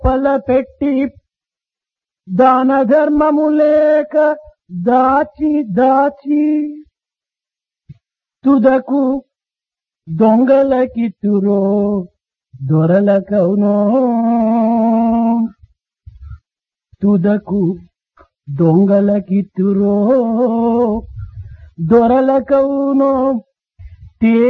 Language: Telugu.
పలపెట్టి దాన ధర్మము లేక దాచి దాచి తుదకు దొంగలకిత్తురో దొరలకవునో తుదకు దొంగలకిత్తురో దొరలకవునో